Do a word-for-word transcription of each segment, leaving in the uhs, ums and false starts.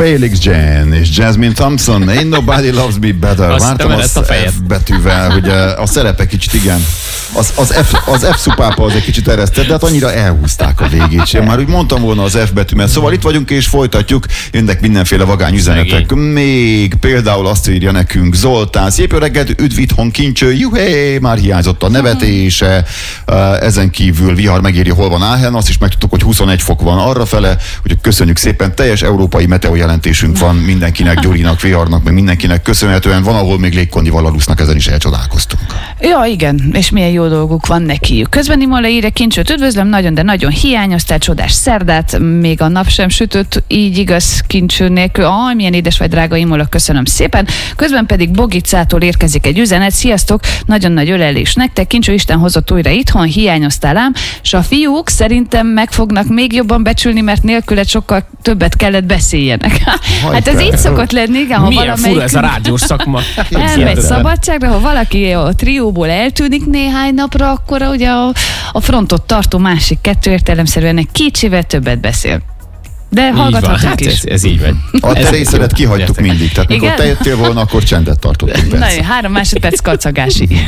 Felix Jan és Jasmine Thompson, Ain't Nobody Loves Me Better. Azt Vártam az F betűvel, hogy a szerepe kicsit igen. Az, az, F, az F szupápa az egy kicsit eresztett, de hát annyira elhúzták a végét. Én már úgy mondtam volna az F betűmet. Szóval itt vagyunk és folytatjuk. Jönnek mindenféle vagány üzenetek. Még például azt írja nekünk Zoltán. Szép jó reggelt, üdv itthon Kincső. Juhé, már hiányzott a nevetése. Ezen kívül Vihar megírja, hol van Áhen. Azt is megtudtuk, hogy huszonegy fok van arrafele. Úgyhogy köszönjük szépen. Teljes európai meteojelentésünk van mindenkinek, Gyurinak, Viharnak, meg mindenkinek köszönhetően. Van, ahol még légkondival alusznak, ezen is elcsodálkoztunk. Ja, igen, és milyen jó dolguk van nekiük. Közben Imola írja, Kincsőt üdvözlöm, nagyon, de nagyon hiányoztál, csodás szerdát, még a nap sem sütött, így igaz Kincső nélkül. Ah, milyen édes vagy, drága Imola, köszönöm szépen. Közben pedig Bogicától érkezik egy üzenet, sziasztok, nagyon nagy ölelés nektek, Kincső, Isten hozott újra itthon, hiányoztál ám, és a fiúk szerintem meg fognak még jobban becsülni, mert nélküled sokkal többet kellett beszéljenek. Hát ez így szokott lenni, igen, ha milyen valamelyik... fura ez a rádiós szakma. Elmegy szabadságra, ha valaki a trióból eltűnik néhány napra, akkor ugye a, a frontot tartó másik kettő értelemszerűen egy kicsivel többet beszél. De hallgathatunk hát is. Ez, ez így van. A te részedet kihagytuk mindig, tehát mikor te jöttél volna, akkor csendet tartottunk. Nagyon, három másodperc kacagásig.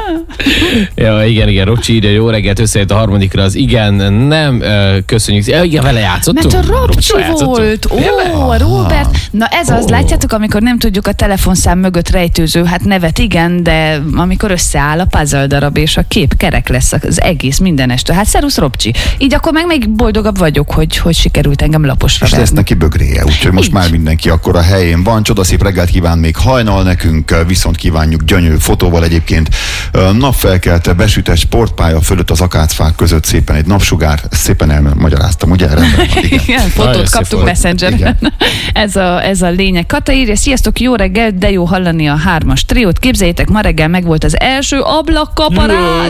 Ja, igen, igen, Rocsi írja, jó reggelt, összejött a harmadikra az igen, nem, köszönjük. Ja, igen, vele játszottunk. Mert a Robcsi volt. Ó, a Robert. Na ez az, látjátok, amikor nem tudjuk a telefonszám mögött rejtőző, hát nevet igen, de amikor összeáll a puzzle darab, és a kép kerek lesz az egész minden este. Hát szerusz Robcsi. Így akkor meg még boldogabb vagyok, hogy, hogy sikerült engem laposra és verni. lesz neki bögréje, úgyhogy most így. Már mindenki akkor a helyén van. Csodaszép reggelt kíván még hajnal nekünk, viszont kívánjuk gyönyörű fotóval egyébként. Napfelkelte, besütett sportpálya fölött az akácfák között szépen egy napsugár. Szépen elmagyaráztam, ugye? Rendben van, igen. Igen, fotót kaptunk Messengeren. Ez a, ez a lényeg. Kata írja, sziasztok, jó reggel, de jó hallani a hármas triót. Képzeljétek, ma reggel megvolt az első ablakkaparás.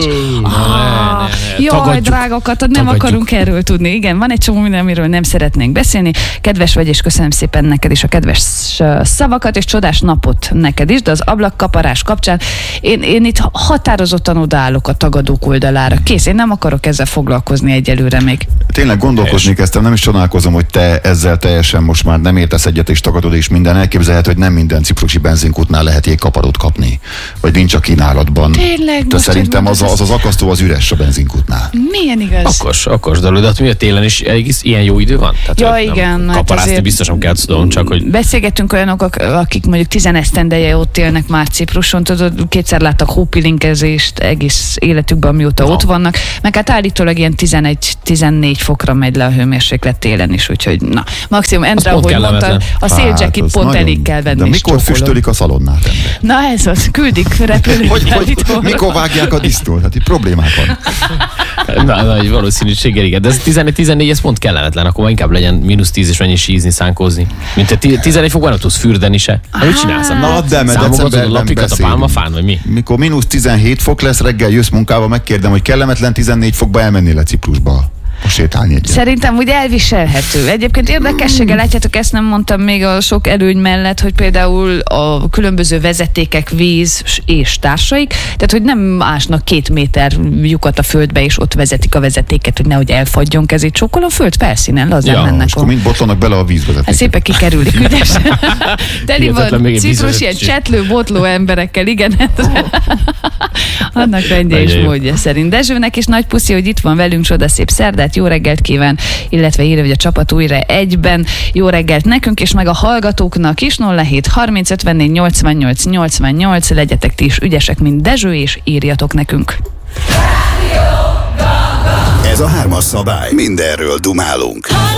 Ah, jaj, drága Kata, nem Tagadjuk. akarunk erről tudni. Igen, van egy csomó minden, amiről nem szeretnénk beszélni. Kedves vagy, és köszönöm szépen neked is a kedves szavakat, és csodás napot neked is, de az ablakkaparás kapcsán én, én itt határozottan odaállok a tagadók oldalára. Kész, én nem akarok ezzel foglalkozni egyelőre még. Tényleg gondolkozni kezdtem, nem is csodálkozom, hogy te ezzel teljesen most már nem értesz egyet és tagadod, és minden elképzelhető, hogy nem minden ciprusi benzinkútnál lehet jégkaparót kapni, vagy nincs a kínálatban. Tényleg, de szerintem az, az, az az akasztó az üres a benzinkútnál. Milyen igaz? Okos, okos dolog, de hát mi a télen is egész ilyen jó idő van? Tehát, ja, igen. Kaparászni hát biztosan kell tudom, csak hogy... Beszélgettünk olyanok, akik mondjuk tizenesztendeje ott élnek már Cipruson, tudod, kétszer láttak hópilinkezést egész életükben, mióta no. ott vannak, meg hát állítólag ilyen tizenegy-tizennégy fokra megy le a hőmérséklet télen is, úgyhogy na, maximum Endre, ahogy mondta, a széljacket hát, pont elég kell venni. De mikor füstölik a szalonnát, Endre? Na ez az, küldik repülőt. hogy, hogy, mikor vágják a disztól? Hát itt problémák van. Na, nagy valószínűséggel, igen. De ez tizenegy-tizennégy, ez pont kellemetlen, akkor inkább legyen mínusz tíz és mennyi sízni, szánkózni. Mint te tizenegy fokban nem tudsz fürdeni se. Hát mit csinálsz? Na, de mert decemberben a lapikat a pálmafán, vagy mi? Mikor mínusz tizenhét fok lesz reggel, jössz munkába, megkérdem, hogy kellemetlen tizennégy fokba elmennél le Ciprusba. Sétálni egyet. Szerintem úgy elviselhető. Egyébként érdekességgel látjátok, ezt nem mondtam még a sok előny mellett, hogy például a különböző vezetékek, víz és társaik, tehát hogy nem ásnak két méter lyukat a földbe, és ott vezetik a vezetéket, hogy nehogy elfagyjon kezét csókol, a föld felszínen lazán ja, mennek. És akkor mind botlanak bele a vízvezetéket. Hát szépen kikerülik, ügyesen. Teli van Ciprus ilyen csetlő, botló emberekkel, igen. Annak rendje és módja szerint. Dezsőnek is nagy puszi, hogy itt van velünk, csodaszép szerdát, jó reggelt kíván, illetve írja, hogy a csapat újra egyben. Jó reggelt nekünk, és meg a hallgatóknak is. Nulla hét harminc ötvennégy nyolcvannyolc nyolcvannyolc, legyetek ti is ügyesek, mint Dezső, és írjatok nekünk. Ez a hármas szabály. Mindenről dumálunk.